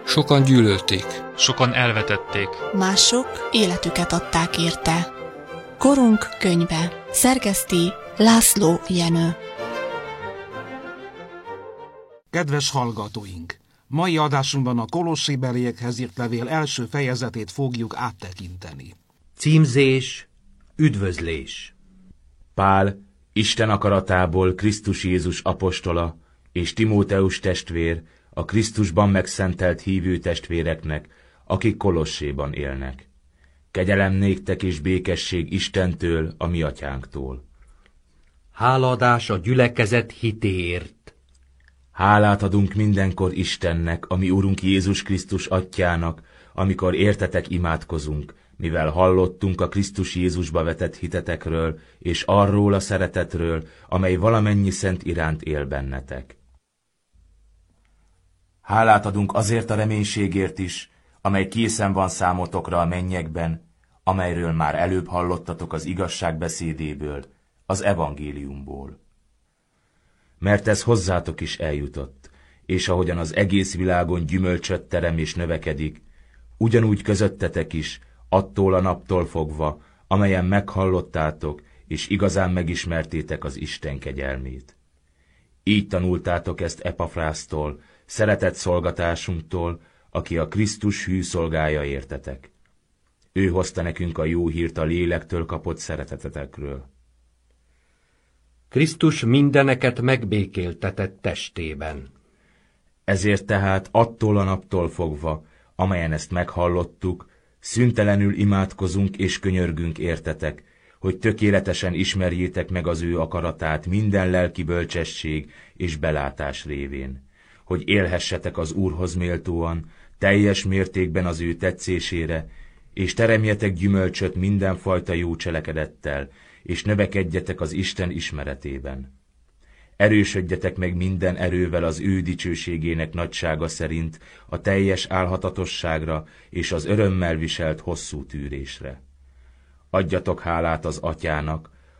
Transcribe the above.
Sokan gyűlölték. Sokan elvetették. Mások életüket adták érte. Korunk könyve. Szerkeszti László Jenő. Kedves hallgatóink! Mai adásunkban a Kolossébeliekhez írt levél első fejezetét fogjuk áttekinteni. Címzés, üdvözlés. Pál, Isten akaratából Krisztus Jézus apostola, és Timóteus testvér, a Krisztusban megszentelt hívő testvéreknek, akik Kolosséban élnek. Kegyelem néktek és békesség Istentől, a mi atyánktól. Hálaadás a gyülekezet hitéért. Hálát adunk mindenkor Istennek, a mi Urunk Jézus Krisztus atyának, amikor értetek imádkozunk, mivel hallottunk a Krisztus Jézusba vetett hitetekről, és arról a szeretetről, amely valamennyi szent iránt él bennetek. Hálát adunk azért a reménységért is, amely készen van számotokra a mennyekben, amelyről már előbb hallottatok az igazság beszédéből, az evangéliumból. Mert ez hozzátok is eljutott, és ahogyan az egész világon gyümölcsöt terem és növekedik, ugyanúgy közöttetek is, attól a naptól fogva, amelyen meghallottátok, és igazán megismertétek az Isten kegyelmét. Így tanultátok ezt Epafrásztól, szeretett szolgatásunktól, aki a Krisztus hű szolgája értetek. Ő hozta nekünk a jó hírt a lélektől kapott szeretetetekről. Krisztus mindeneket megbékéltetett testében. Ezért tehát attól a naptól fogva, amelyen ezt meghallottuk, szüntelenül imádkozunk és könyörgünk értetek, hogy tökéletesen ismerjétek meg az ő akaratát minden lelki bölcsesség és belátás révén, hogy élhessetek az Úrhoz méltóan, teljes mértékben az ő tetszésére, és teremjetek gyümölcsöt mindenfajta jó cselekedettel, és növekedjetek az Isten ismeretében. Erősödjetek meg minden erővel az ő dicsőségének nagysága szerint a teljes álhatatosságra és az örömmel viselt hosszú tűrésre. Adjatok hálát az Atyának,